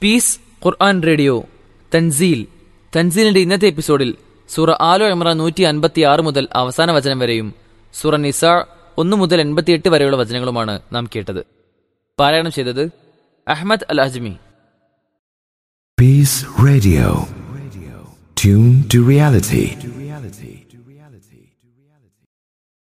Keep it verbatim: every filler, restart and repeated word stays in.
Piece ഖുർആൻ radio Thanseel തൻസീലിന്റെ ഇന്നത്തെ എപ്പിസോഡിൽ സൂറ ആലോ ഇമ്രാൻ നൂറ്റി അൻപത്തി ആറ് മുതൽ അവസാന വചനം വരെയും സൂറ നിസാ ഒന്ന് മുതൽ എൺപത്തിയെട്ട് വരെയുള്ള വചനങ്ങളുമാണ് നാം കേട്ടത്. പാരായണം ചെയ്തത് Ahmad Al അജ്മി. Peace Radio. Tune to reality.